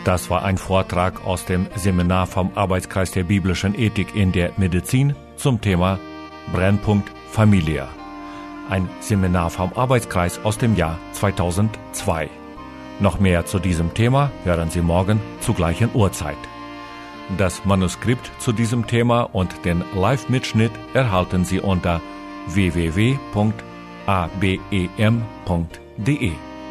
Das war ein Vortrag aus dem Seminar vom Arbeitskreis der biblischen Ethik in der Medizin zum Thema Brennpunkt Familie. Ein Seminar vom Arbeitskreis aus dem Jahr 2002. Noch mehr zu diesem Thema hören Sie morgen zur gleichen Uhrzeit. Das Manuskript zu diesem Thema und den Live-Mitschnitt erhalten Sie unter www.abem.de.